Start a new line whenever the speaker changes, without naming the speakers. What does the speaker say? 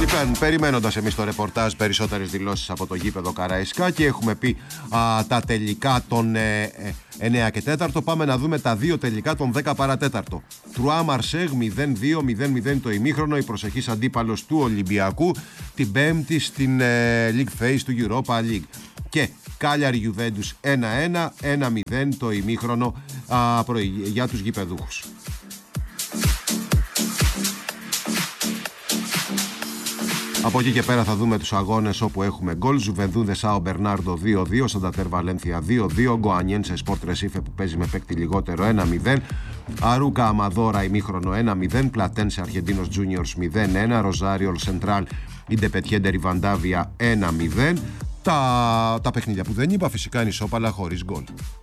Περιμένοντας εμείς το ρεπορτάζ, περισσότερες δηλώσεις από το γήπεδο Καραϊσκάκη. Έχουμε πει τα τελικά των 9 και 4. Πάμε να δούμε τα δύο τελικά των 10 παρατέταρτο. Τρουά Μαρσέγ 0-2, 0-0 το ημίχρονο. Η προσεχής αντίπαλος του Ολυμπιακού την Πέμπτη στην League Phase του Europa League. Και Κάλιαρη Γιουβέντους 1-1, 1-0 το ημίχρονο για τους γηπεδούχους. Από εκεί και πέρα θα δούμε τους αγώνες όπου έχουμε γκολ. Ζουβενδούδε Σάο Μπερνάρντο 2-2, Σαντατέρ Βαλένθια 2-2, Γκοανιένσε Σπορτ Ρεσίφε που παίζει με παίκτη λιγότερο 1-0, Αρούκα Αμαδόρα ημίχρονο 1-0, Πλατένσε Αρχεντίνος Τζούνιορς 0-1, Ροζάριο Σεντράλ Ιντεπετιέντε Ριβαντάβια 1-0. Τα παιχνίδια που δεν είπα φυσικά είναι ισόπαλα χωρίς γκολ.